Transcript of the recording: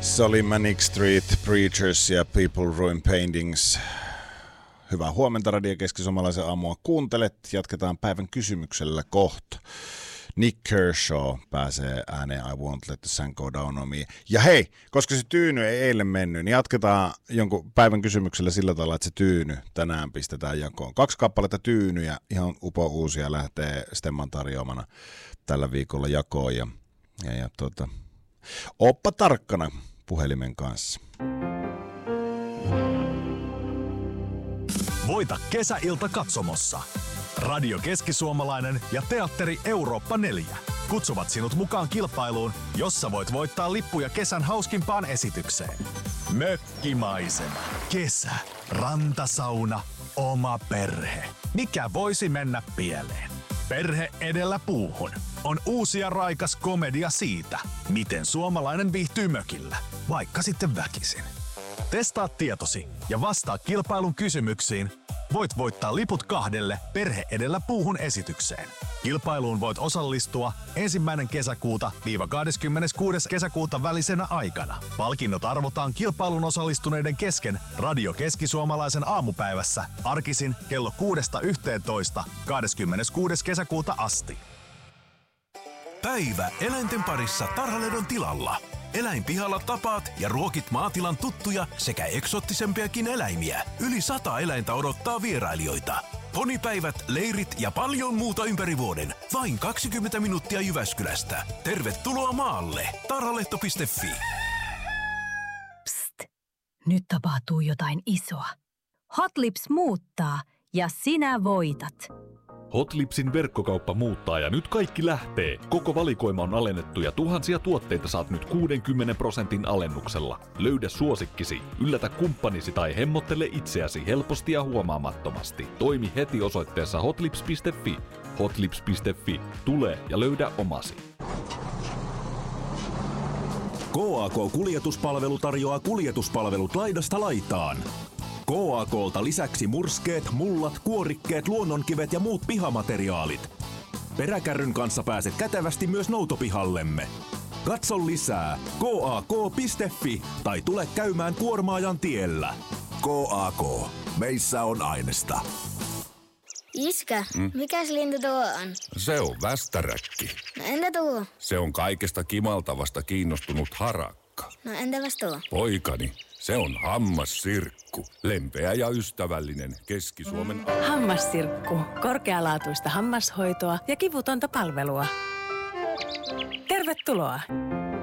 Se oli Manic Street Preachers ja People Ruin Paintings. Hyvää huomenta Radio Keski-Suomalaisen aamua kuuntelet. Jatketaan päivän kysymyksellä kohta. Nick Kershaw pääsee ääneen I Won't Let the Sun Go Down on Me. Ja hei, koska se tyyny ei eilen mennyt, niin jatketaan jonkun päivän kysymyksellä sillä tavalla, että se tyyny tänään pistetään jakoon. 2 kappaletta tyynyjä, ihan upo uusia lähtee Stemman tarjoamana tällä viikolla jakoon. Ja oppa tarkkana puhelimen kanssa. Voita kesäilta katsomossa. Radio Keski-Suomalainen ja Teatteri Eurooppa 4 kutsuvat sinut mukaan kilpailuun, jossa voit voittaa lippuja kesän hauskimpaan esitykseen. Mökkimaisema, kesä, rantasauna, oma perhe. Mikä voisi mennä pieleen? Perhe edellä puuhun on uusi ja raikas komedia siitä, miten suomalainen viihtyy mökillä, vaikka sitten väkisin. Testaa tietosi ja vastaa kilpailun kysymyksiin. Voit voittaa liput 2 Perhe edellä puuhun esitykseen. Kilpailuun voit osallistua 1. kesäkuuta – 26. kesäkuuta välisenä aikana. Palkinnot arvotaan kilpailun osallistuneiden kesken Radio Keski-Suomalaisen aamupäivässä arkisin kello 6–11 26. kesäkuuta asti. Päivä eläinten parissa Tarhalehdon tilalla. Eläinpihalla tapaat ja ruokit maatilan tuttuja sekä eksoottisempiakin eläimiä. Yli 100 eläintä odottaa vierailijoita. Ponipäivät, leirit ja paljon muuta ympäri vuoden. Vain 20 minuuttia Jyväskylästä. Tervetuloa maalle. Tarhalehto.fi. Psst. Nyt tapahtuu jotain isoa. Hot Lips muuttaa ja sinä voitat. Hotlipsin verkkokauppa muuttaa ja nyt kaikki lähtee. Koko valikoima on alennettu ja tuhansia tuotteita saat nyt 60% alennuksella. Löydä suosikkisi, yllätä kumppanisi tai hemmottele itseäsi helposti ja huomaamattomasti. Toimi heti osoitteessa hotlips.fi. Hotlips.fi. Tule ja löydä omasi. KAK-kuljetuspalvelu tarjoaa kuljetuspalvelut laidasta laitaan. KAK:lta lisäksi murskeet, mullat, kuorikkeet, luonnonkivet ja muut pihamateriaalit. Peräkärryn kanssa pääset kätevästi myös noutopihallemme. Katso lisää KAK.fi tai tule käymään kuormaajan tiellä. KAK. Meissä on ainesta. Iskä, mikäs lintu tuo on? Se on västäräkki. No entä tuo? Se on kaikesta kimaltavasta kiinnostunut harakka. No entäpäs tuo? Poikani, se on hammassirkku. Lempeä ja ystävällinen Keski-Suomen... Hammassirkku. Korkealaatuista hammashoitoa ja kivutonta palvelua. Tervetuloa!